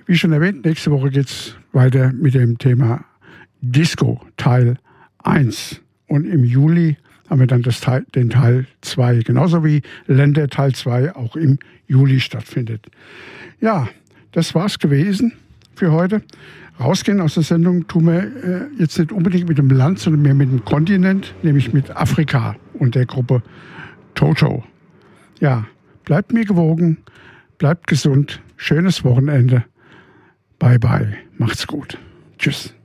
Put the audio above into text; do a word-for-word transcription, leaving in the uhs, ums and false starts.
Wie schon erwähnt, nächste Woche geht es weiter mit dem Thema Disco Teil eins. Und im Juli haben wir dann das Teil, den Teil zwei. Genauso wie Länder Teil zwei auch im Juli stattfindet. Ja, das war's gewesen für heute. Rausgehen aus der Sendung tun wir äh, jetzt nicht unbedingt mit dem Land, sondern mehr mit dem Kontinent, nämlich mit Afrika und der Gruppe Toto. Ja, bleibt mir gewogen, bleibt gesund, schönes Wochenende. Bye bye, macht's gut. Tschüss.